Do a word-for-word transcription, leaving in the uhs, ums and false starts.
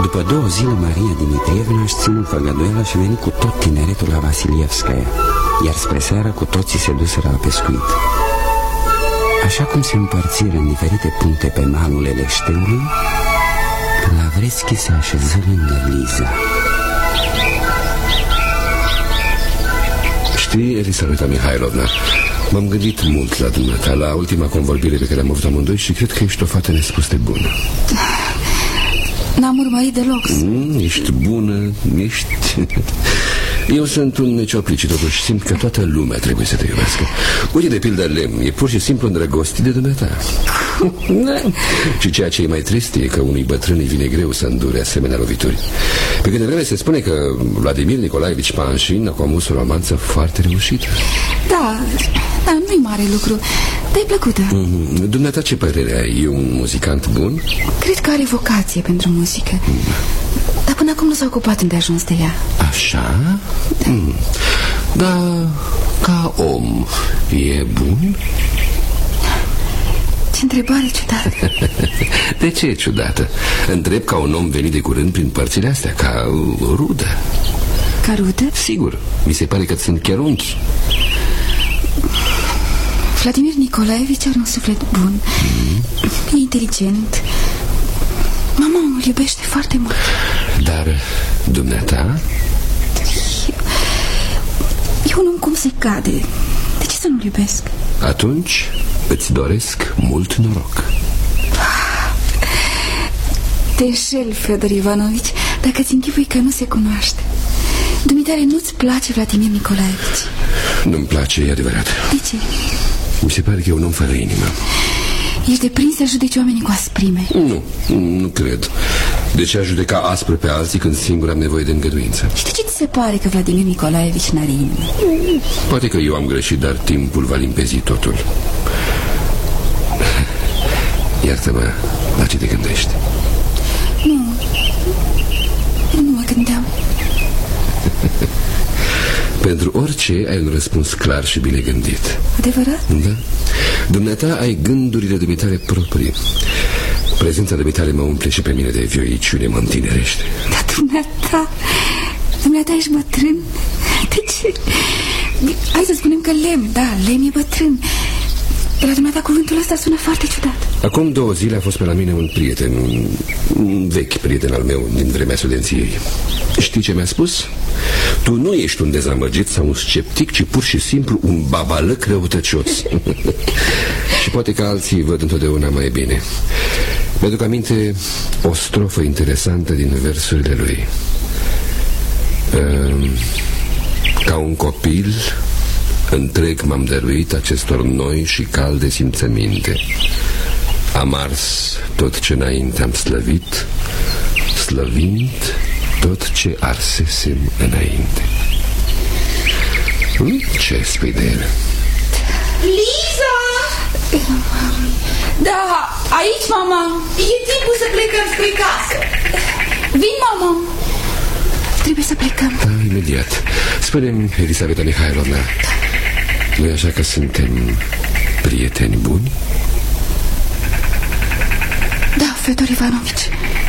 După două zile, Maria Dimitrievna își ținut făgăduiala și veni cu tot tineretul la Vasilievskaya, iar spre seară cu toții se duseră la pescuit. Așa cum se împărțiră în diferite puncte pe malul Eleșteului, Lavreschi se așeză lângă Liza. Știi, Elisaveta Mihailovna, m-am gândit mult la dumneata, la ultima convorbire pe care am avut amândoi și cred că ești o fată nespus de bună. N-am urmărit deloc. mm, Ești bună, ești... Eu sunt un necioplit și totuși simt că toată lumea trebuie să te iubească. Uite, de pildă, Lem e pur și simplu îndrăgostit de dumneata. Și ceea ce e mai trist e că unui bătrân îi vine greu să îndure asemenea lovituri. Pe câte vreme se spune că Vladimir Nicolaevici Panșin a comus o romanță foarte reușită. Da, dar nu-i mare lucru, dar e plăcută. mm-hmm. Dumneata, ce părere ai? E un muzicant bun? Cred că are vocație pentru muzică. mm. Dar până acum nu s-a ocupat îndeajuns de ea. Așa? Da. Mm. Dar ca om e bun? Ce întrebare ciudată. De ce e ciudată? Întreb ca un om venit de curând prin părțile astea, ca rudă. Ca rudă? Sigur, mi se pare că sunt chiar unchi. Vladimir Nicolaevici are un suflet bun. mm. E inteligent. Mama îl iubește foarte mult. Dar dumneata? Eu, e un om cum se cade. De ce să nu-l iubesc? Atunci îți doresc mult noroc. Te înșel, Fedor Ivanovici, dacă ți închipui că nu se cunoaște. Dumitare, nu-ți place Vladimir Nicolaevici? Nu-mi place, e adevărat. De ce? Mi se pare că e un om fără inimă. Ești deprins să judeci oamenii cu asprime. Nu, nu cred. De ce a judeca aspru pe alții când singur am nevoie de îngăduință? Și de ce ți se pare că Vladimir Nicolaevici n-are inimă? Poate că eu am greșit, dar timpul va limpezi totul. Iartă-mă, la ce te gândești? Nu, nu mă gândeam. Pentru orice ai un răspuns clar și bine gândit. Adevărat? Da. Dumneata ai gândurile dumitale proprii. Prezența dumitale mă umple și pe mine de vioiciune, mă întinerește. Dar dumneata, dumneata ești bătrân. De ce? Hai să spunem că Lem, da, Lem e bătrân. De la dumneata cuvântul ăsta sună foarte ciudat. Acum două zile a fost pe la mine un prieten, un, un vechi prieten al meu din vremea studenției. Știi ce mi-a spus? Tu nu ești un dezamăgit sau un sceptic, ci pur și simplu un babalăc răutăcios. Și poate că alții văd întotdeauna mai bine. Mi-aduc aminte o strofă interesantă din versurile lui. uh, Ca un copil întreg m-am dăruit acestor noi și calde simțăminte. Am ars tot ce înainte am slăvit, slăvind tot ce arsesem înainte. hmm? Ce spui de ele? Liza! Da, aici, mama. E timpul să plecăm spre casă. Vin, mama. Trebuie să plecăm. Da, imediat. Spune-mi, Elisaveta Mihailovna, nu-i așa că suntem prieteni buni? Da, Fedor Ivanovici.